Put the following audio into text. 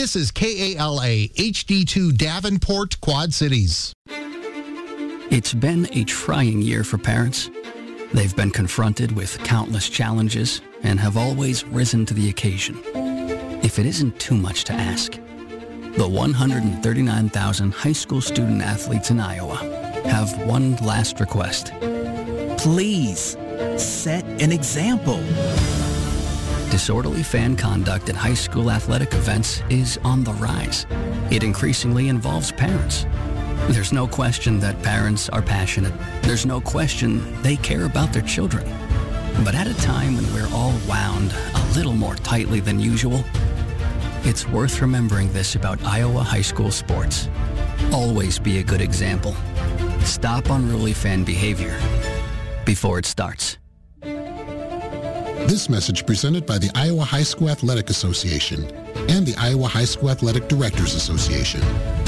This is KALA HD2 Davenport, Quad Cities. It's been a trying year for parents. They've been confronted with countless challenges and have always risen to the occasion. If it isn't too much to ask, the 139,000 high school student athletes in Iowa have one last request. Please, set an example. Disorderly fan conduct at high school athletic events is on the rise. It increasingly involves parents. There's no question that parents are passionate. There's no question they care about their children. But at a time when we're all wound a little more tightly than usual, it's worth remembering this about Iowa high school sports. Always be a good example. Stop unruly fan behavior before it starts. This message presented by the Iowa High School Athletic Association and the Iowa High School Athletic Directors Association.